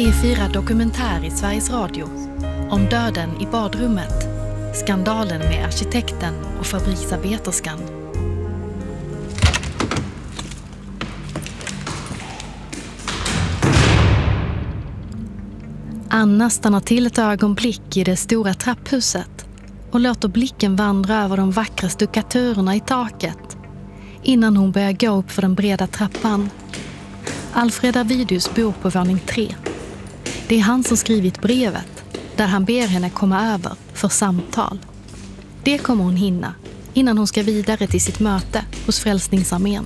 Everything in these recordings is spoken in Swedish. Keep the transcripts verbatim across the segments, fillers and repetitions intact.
P fyra Dokumentär i Sveriges Radio om döden i badrummet, skandalen med arkitekten och fabriksarbeterskan. Anna stannar till ett ögonblick i det stora trapphuset och låter blicken vandra över de vackra stuckaturerna i taket innan hon börjar gå upp för den breda trappan. Alfred Avidius bor på våning tre. Det är han som skrivit brevet där han ber henne komma över för samtal. Det kommer hon hinna innan hon ska vidare till sitt möte hos Frälsningsarmén.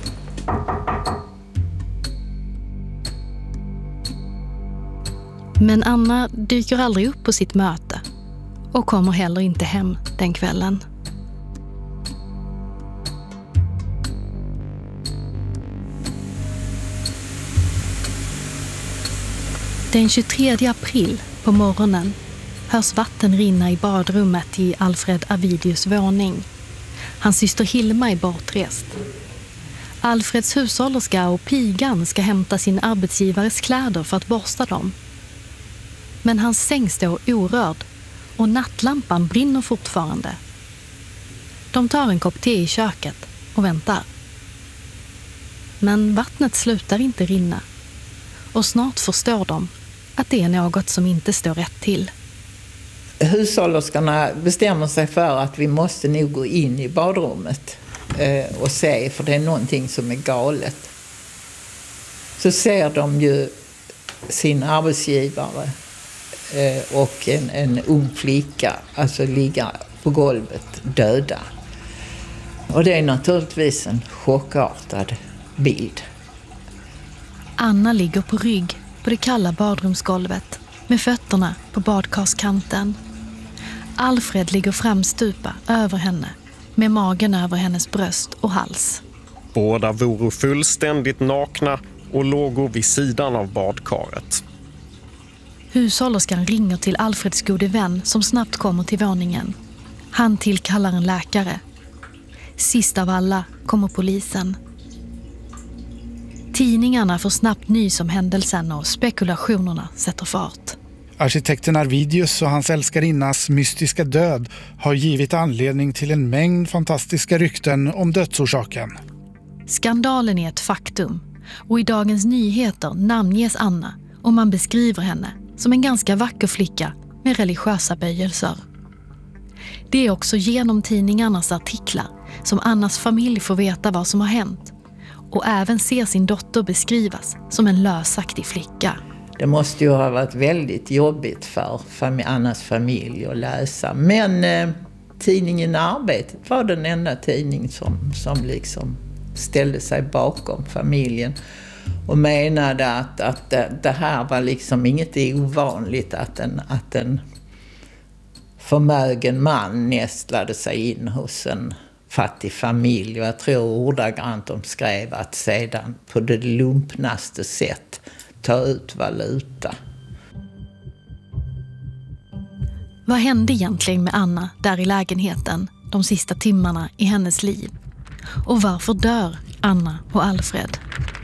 Men Anna dyker aldrig upp på sitt möte och kommer heller inte hem den kvällen. Den tjugotredje april på morgonen hörs vatten rinna i badrummet i Alfred Avidius våning. Hans syster Hilma är bortrest. Alfreds hushållerska och pigan ska hämta sin arbetsgivares kläder för att borsta dem. Men hans säng står orörd och nattlampan brinner fortfarande. De tar en kopp te i köket och väntar. Men vattnet slutar inte rinna och snart förstår de att det är något som inte står rätt till. Hushållerskarna bestämmer sig för att vi måste nog gå in i badrummet eh, och se, för det är någonting som är galet. Så ser de ju sin arbetsgivare eh, och en, en ung flicka alltså ligga på golvet döda. Och det är naturligtvis en chockartad bild. Anna ligger på rygg på det kalla badrumsgolvet med fötterna på badkarskanten. Alfred ligger framstupa över henne med magen över hennes bröst och hals. Båda vore fullständigt nakna och låg vid sidan av badkaret. Hushållerskan ringer till Alfreds gode vän som snabbt kommer till våningen. Han tillkallar en läkare. Sist av alla kommer polisen. Tidningarna får snabbt nys om händelsen och spekulationerna sätter fart. Arkitekten Arvidius och hans älskarinnas mystiska död har givit anledning till en mängd fantastiska rykten om dödsorsaken. Skandalen är ett faktum och i Dagens Nyheter namnges Anna och man beskriver henne som en ganska vacker flicka med religiösa böjelser. Det är också genom tidningarnas artiklar som Annas familj får veta vad som har hänt och även ser sin dotter beskrivas som en lösaktig flicka. Det måste ju ha varit väldigt jobbigt för fam- Annas familj att läsa. Men eh, tidningen Arbetet var den enda tidning som, som liksom ställde sig bakom familjen. Och menade att, att det, det här var liksom inget ovanligt att en, att en förmögen man nästlade sig in hos en fattig familj. Och jag tror ordagrant de skrev att sedan på det lumpnaste sätt ta ut valuta. Vad hände egentligen med Anna där i lägenheten de sista timmarna i hennes liv? Och varför dör Anna och Alfred?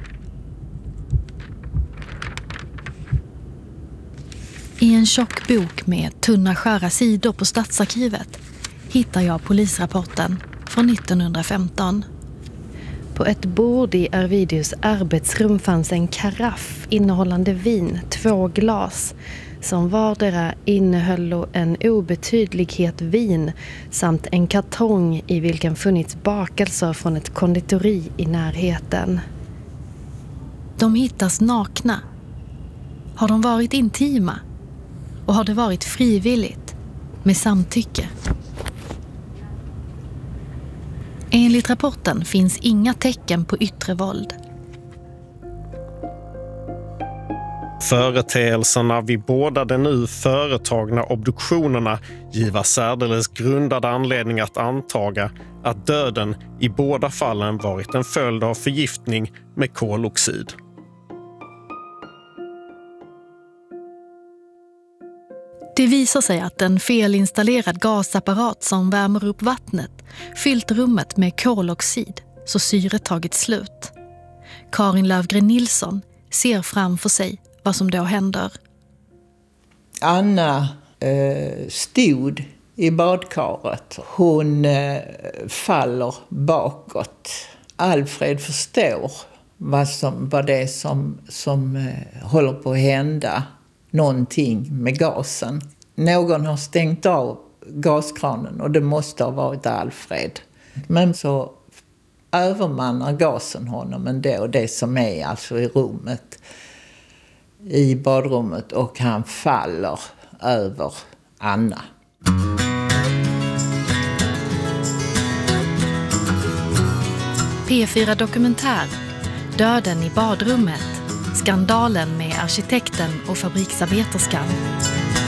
I en tjock bok med tunna skära sidor på Stadsarkivet hittar jag polisrapporten från nittonhundrafemton. På ett bord i Arvidius arbetsrum fanns en karaff innehållande vin, två glas, som vardera innehöll en obetydlighet vin samt en kartong i vilken funnits bakelser från ett konditori i närheten. De hittas nakna. Har de varit intima? Och har det varit frivilligt, med samtycke? Enligt rapporten finns inga tecken på yttre våld. Företeelserna vid båda de nu företagna obduktionerna giver särdeles grundad anledning att antaga att döden i båda fallen varit en följd av förgiftning med koloxid. Det visar sig att en felinstallerad gasapparat som värmer upp vattnet fyllt rummet med koloxid så syret tagit slut. Karin Lövgren Nilsson ser framför sig vad som då händer. Anna eh, stod i badkaret. Hon eh, faller bakåt. Alfred förstår vad, som, vad det är som, som eh, håller på att hända. Någonting med gasen. Någon har stängt av gaskranen och det måste ha varit Alfred. Men så övermannar gasen honom ändå, det som är alltså i rummet, i badrummet, och han faller över Anna. P fyra Dokumentär, Döden i badrummet, skandalen med arkitekten och fabriksarbeterskan.